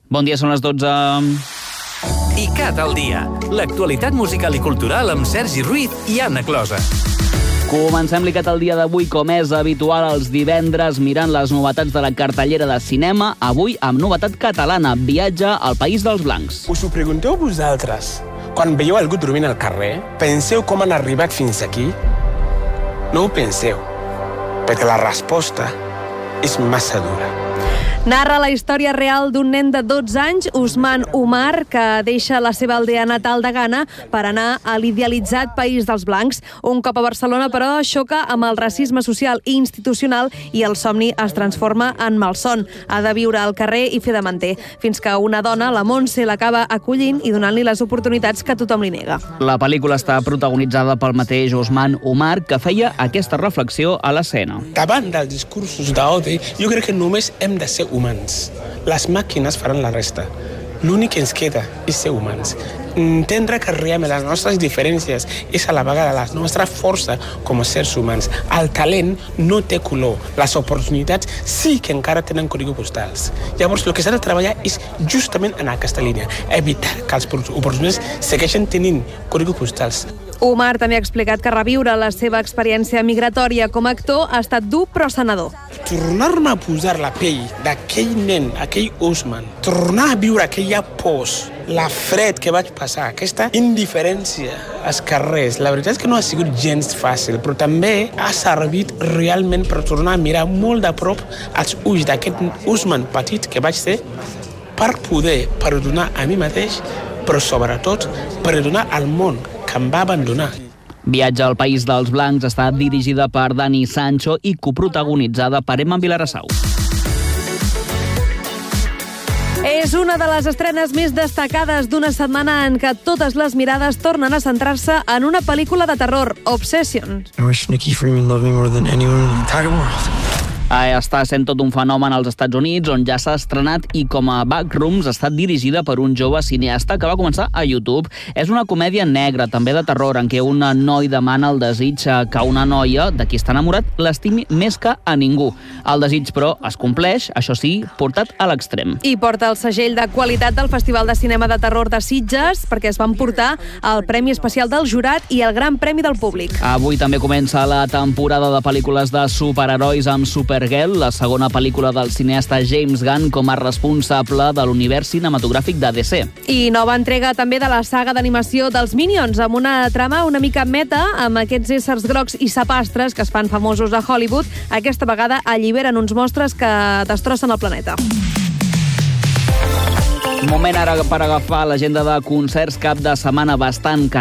Bon dia, són les 12. ICAT al dia. L'actualitat musical i cultural amb Sergi Ruiz i Anna Closa. Comencem l'ICAT al dia d'avui, com és habitual els divendres, mirant les novetats de la cartellera de cinema. Avui amb novetat catalana, Viatge al País dels Blancs. Us ho pregunteu vosaltres? Quan veieu algú dormint al carrer, penseu com han arribat fins aquí? No ho penseu, perquè la resposta és massa dura. Narra la història real d'un nen de 12 anys, Usman Umar, que deixa la seva aldea natal de Ghana per anar a l'idealitzat País dels Blancs. Un cop a Barcelona, però, xoca amb el racisme social i institucional i el somni es transforma en malson. Ha de viure al carrer i fer de manter, fins que una dona, la Montse, l'acaba acollint i donant-li les oportunitats que tothom li nega. La pel·lícula està protagonitzada pel mateix Usman Umar, que feia aquesta reflexió a l'escena. Davant dels discursos d'odi, jo crec que només hem de ser humans. Les màquines faran la resta. L'únic que ens queda és ser humans. Entendre que realment les nostres diferències és a la vegada la nostra força com a sers humans. El talent no té color. Les oportunitats sí que encara tenen códigos postals. Llavors, el que s'ha de treballar és justament en aquesta línia. Evitar que les oportunitats segueixen tenint códigos postals. Umar també ha explicat que reviure la seva experiència migratòria com a actor ha estat dur però sanador. Tornar-me a posar la pell d'aquell nen, aquell Usman, tornar a viure aquella pors, la fred que vaig passar, aquesta indiferència als carrers, la veritat és que no ha sigut gens fàcil, però també ha servit realment per tornar a mirar molt de prop els ulls d'aquest Usman petit que vaig ser per poder perdonar a mi mateix, però sobretot perdonar al món que em va abandonar. Viatge al País dels Blancs està dirigida per Dani Sancho i coprotagonitzada per Emma Vilarassau. És una de les estrenes més destacades d'una setmana en què totes les mirades tornen a centrar-se en una pel·lícula de terror, Obsession. I wish Nikki Freeman loved me more than anyone in the entire world. Està sent tot un fenomen als Estats Units, on ja s'ha estrenat i com a Backrooms està dirigida per un jove cineasta que va començar a YouTube. És una comèdia negra, també de terror, en què un noi demana el desig que una noia de qui està enamorat l'estimi més que a ningú. El desig, però, es compleix, això sí, portat a l'extrem. I porta el segell de qualitat del Festival de Cinema de Terror de Sitges, perquè es van portar el Premi Especial del Jurat i el Gran Premi del Públic. Avui també comença la temporada de pel·lícules de superherois amb Supergirl, la segona pel·lícula del cineasta James Gunn com a responsable de l'univers cinematogràfic de DC. I nova entrega també de la saga d'animació dels Minions, amb una trama una mica meta, amb aquests éssers grocs i sapastres que es fan famosos a Hollywood. Aquesta vegada alliberen uns monstres que destrossen el planeta. Moment ara per agafar l'agenda de concerts, cap de setmana bastant